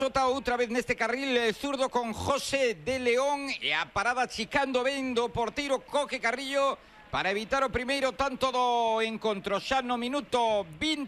Outra vez neste carril zurdo con José de León e a parada chicando vendo porteiro Coque Carrillo para evitar o primeiro tanto do encontro. Xa no minuto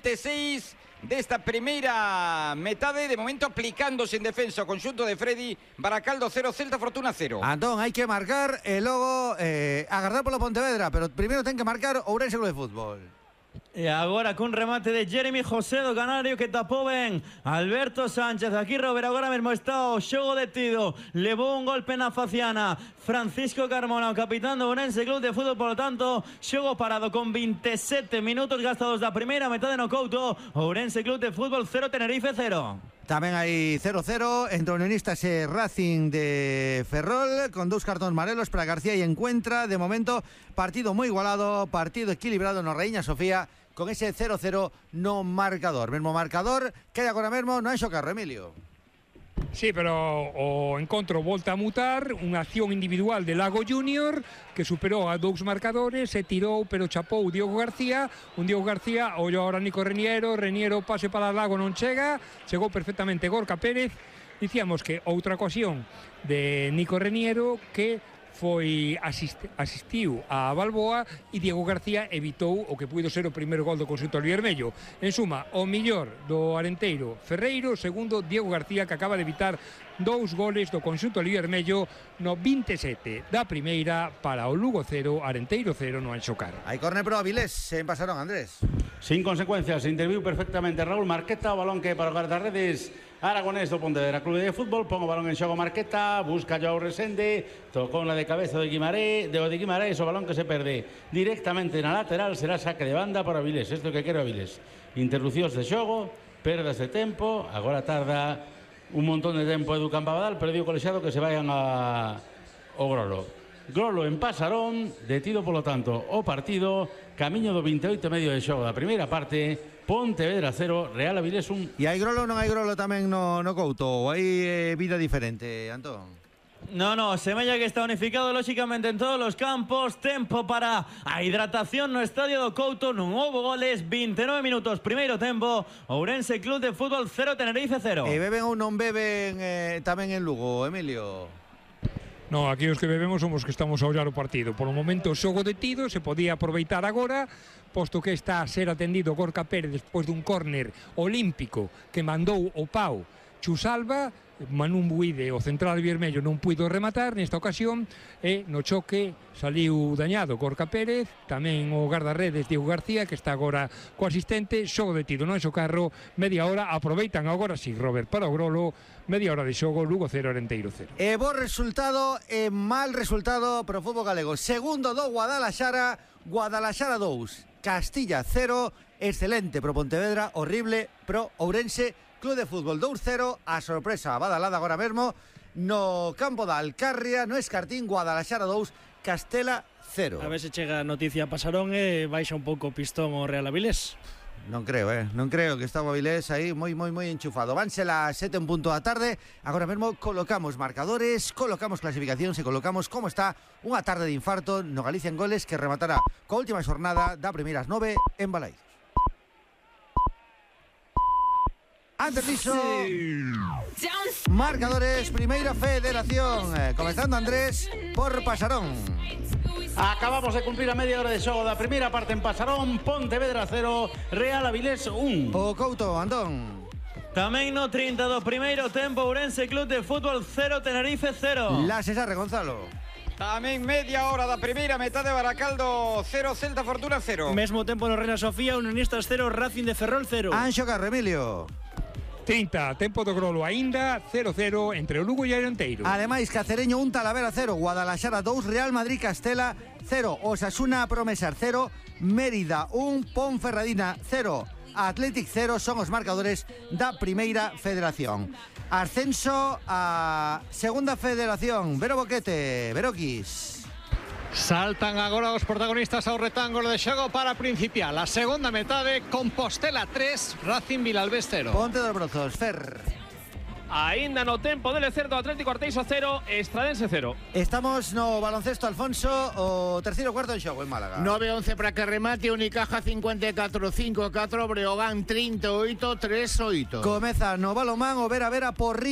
26 desta primeira metade, de momento aplicándose en defensa o conxunto de Freddy. Baracaldo 0, Celta Fortuna 0. Antón, hai que marcar e logo agardar polo Pontevedra, pero primeiro ten que marcar Ourense Club de Fútbol. E agora cun remate de Jeremy José do Canario que tapou ben Alberto Sánchez. Aquí Robert agora mesmo está o xogo detido. Levou un golpe na faciana Francisco Carmona, o capitán do Ourense Club de Fútbol. Por lo tanto, xogo parado con 27 minutos gastados da primeira metade no Couto. Ourense Club de Fútbol 0, Tenerife 0. Tamén hai 0-0 entre Unionistas e Racing de Ferrol, con dous cartóns amarelos para García e Encuentra. De momento, partido moi igualado, partido equilibrado no Raíña Sofía, con ese 0-0 no marcador. Mesmo marcador que hai agora mesmo no Anxo Carro, Emilio. Sí, pero o encontro volta a mutar. Unha acción individual de Lago Júnior que superou a dous marcadores e tirou, pero chapou Diogo García. Un Diogo García ollo ahora Nico Reniero. Reniero pase para Lago, non chega. Chegou perfectamente Gorka Pérez. Dicíamos que outra ocasión de Nico Reniero que foi asistiu a Balboa e Diego García evitou o que puido ser o primeiro gol do conxunto albivermello. En suma, o millor do Arenteiro Ferreiro, segundo Diego García, que acaba de evitar dous goles do conxunto albivermello no 27 da primeira para o Lugo 0, Arenteiro 0 no Anxo Carro. Hai córner pro Avilés, en pasaron, Andrés. Sin consecuencias, interviu perfectamente Raúl Marqueta, o balón que para o guardarredes aragonés do Pontevedra Club de Fútbol. Pon o balón en xogo Marqueta, busca Joao Resende, tocou la de cabeza de Guimarães, o balón que se perde directamente na lateral, será saque de banda para Avilés. Isto que quero Avilés. Interrupcións de xogo, perdas de tempo, agora tarda un montón de tempo Edu Campabadal, pero digo colexiado que se vayan ao Grolo. Grolo en Pasarón, detido polo tanto o partido, camiño do 28 e medio de xogo da primeira parte. Pontevedra 0, Real Avilés 1. E hai Grolo, non hai Grolo tamén no Couto? Ou hai vida diferente, Antón? No, semella que está unificado lógicamente en todos los campos. Tempo para a hidratación no estadio do Couto. Non houbo goles, 29 minutos primeiro tempo. Ourense Club de Fútbol 0, Tenerife 0. E beben ou non beben tamén en Lugo, Emilio? No, aquí os que bebemos somos que estamos a ollar o partido. Por o momento o xogo detido, se podía aproveitar agora, posto que está a ser atendido Gorka Pérez despois dun córner olímpico que mandou o pau Chusalva. Manún Buide, o central vermello, non puido rematar nesta ocasión e no choque saliu dañado Gorka Pérez, tamén o guardarredes Diego García, que está agora co asistente. Xogo detido no Anxo Carro, media hora, aproveitan agora si Robert para o Grolo, media hora de xogo, Lugo 0, Arenteiro 0. E bo resultado e mal resultado pro fútbol galego. Segundo do Guadalaxara 2, Castilla 0, excelente pro Pontevedra, horrible pro Ourense Club de Fútbol 2-0, a sorpresa badalada agora mesmo no campo da Alcarria, no Escartín. Guadalaxara 2, Castela 0. A ver se chega a noticia a Pasarón e baixa un pouco o pistón o Real Avilés. Non creo que está o Avilés aí moi enchufado. Vanse las 7 en punto da tarde. Agora mesmo colocamos marcadores, colocamos clasificacións e colocamos como está unha tarde de infarto no Galicia en Goles, que rematará coa última xornada da primeiras 9 en Balaidos. Antes diso, marcadores, primeira federación, comenzando Andrés por Pasarón. Acabamos de cumplir a media hora de xogo da primeira parte en Pasarón. Pontevedra 0, Real Avilés 1. O Couto, Antón. Tamén no 30 do primeiro tempo, Ourense Club de Fútbol 0, Tenerife 0. La Cesarre, Gonzalo. Tamén media hora da primeira metade, Baracaldo 0, Celta Fortuna 0. Mesmo tempo no Reina Sofía, Unionistas 0, Racing de Ferrol 0. Anxo Carro, Emilio. 30, tempo do Grolo aínda 0-0 entre o Lugo e o Arenteiro. Ademais, Cacereño 1, Talavera 0, Guadalaxara 2, Real Madrid Castela 0, Osasuna Promesar 0, Mérida 1, Ponferradina 0, Athletic 0, son os marcadores da primeira federación. Ascenso a segunda federación, Vero Boquete, Veroquis. Saltan agora os protagonistas ao retángolo de xogo para principiar a segunda metade. Compostela 3, Racing Vilalbés 0. Ponte dos Brozos, Fer. aínda no tempo de Lecerdo, Atlético Arteixo 0, Estradense 0. Estamos no baloncesto, Alfonso, o terceiro cuarto en xogo en Málaga. 9-11 para que remate, Unicaja 54-5-4, Breogán 38-3-8. Comeza no balomán o Vera por